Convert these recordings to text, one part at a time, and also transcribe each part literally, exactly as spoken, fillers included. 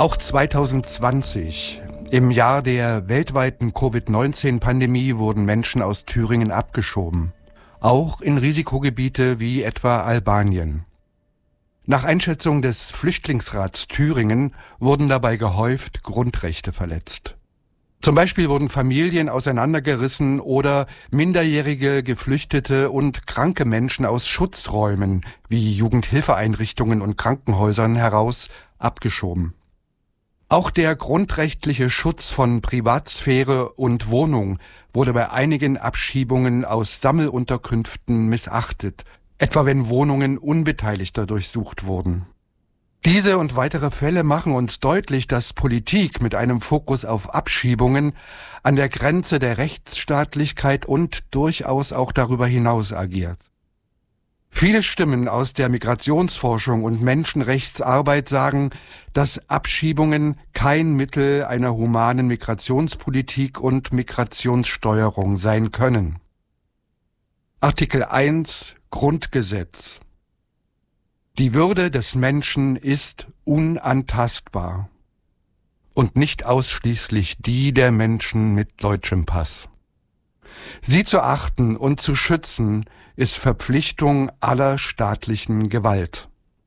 Auch zwanzig zwanzig, im Jahr der weltweiten Covid neunzehn Pandemie, wurden Menschen aus Thüringen abgeschoben. Auch in Risikogebiete wie etwa Albanien. Nach Einschätzung des Flüchtlingsrats Thüringen wurden dabei gehäuft Grundrechte verletzt. Zum Beispiel wurden Familien auseinandergerissen oder minderjährige Geflüchtete und kranke Menschen aus Schutzräumen wie Jugendhilfeeinrichtungen und Krankenhäusern heraus abgeschoben. Auch der grundrechtliche Schutz von Privatsphäre und Wohnung wurde bei einigen Abschiebungen aus Sammelunterkünften missachtet, etwa wenn Wohnungen Unbeteiligter durchsucht wurden. Diese und weitere Fälle machen uns deutlich, dass Politik mit einem Fokus auf Abschiebungen an der Grenze der Rechtsstaatlichkeit und durchaus auch darüber hinaus agiert. Viele Stimmen aus der Migrationsforschung und Menschenrechtsarbeit sagen, dass Abschiebungen kein Mittel einer humanen Migrationspolitik und Migrationssteuerung sein können. Artikel eins Grundgesetz. Die Würde des Menschen ist unantastbar und nicht ausschließlich die der Menschen mit deutschem Pass. Sie zu achten und zu schützen ist Verpflichtung aller staatlichen Gewalt.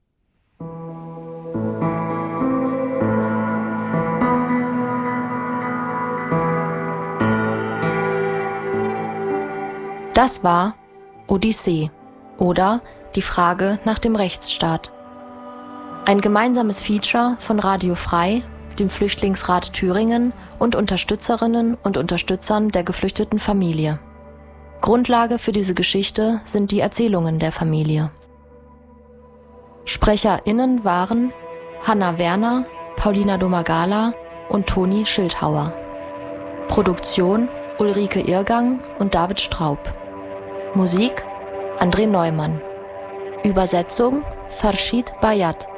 Das war Odyssee oder Die Frage nach dem Rechtsstaat. Ein gemeinsames Feature von Radio Frei, dem Flüchtlingsrat Thüringen und Unterstützerinnen und Unterstützern der geflüchteten Familie. Grundlage für diese Geschichte sind die Erzählungen der Familie. SprecherInnen waren Hanna Werner, Paulina Domagala und Toni Schildhauer. Produktion Ulrike Irrgang und David Straub. Musik André Neumann. Übersetzung Farshid Bayat.